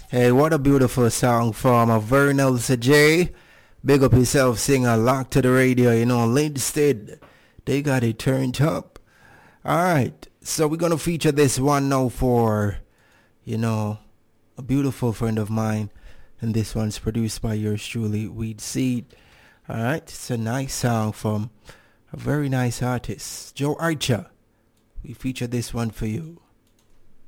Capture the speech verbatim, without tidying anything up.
Hey, what a beautiful song from a Vernal J. Big up yourself, singer. Lock to the radio, you know, Linstead. They got it turned up. Alright, so we're going to feature this one now for, you know, a beautiful friend of mine. And this one's produced by yours truly, Weed Seed. Alright, it's a nice song from a very nice artist, Joe Archer. We feature this one for you.